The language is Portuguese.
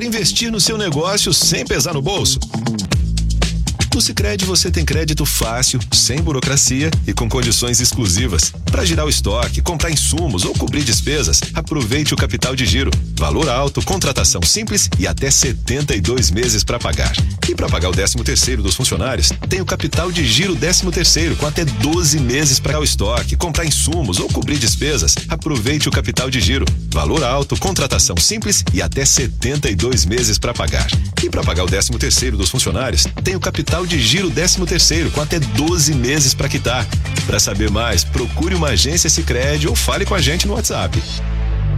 investir no seu negócio sem pesar no bolso? No Sicredi você tem crédito fácil, sem burocracia e com condições exclusivas. Para girar o estoque, comprar insumos ou cobrir despesas, aproveite o capital de giro. Valor alto, contratação simples e até 72 meses para pagar. E para pagar o 13º dos funcionários, tem o capital de giro 13º com até 12 meses para o estoque, comprar insumos ou cobrir despesas. Aproveite o capital de giro. Valor alto, contratação simples e até 72 meses para pagar. E para pagar o 13º dos funcionários, tem o capital de giro 13º com até 12 meses para quitar. Para saber mais, procure uma agência Sicredi ou fale com a gente no WhatsApp.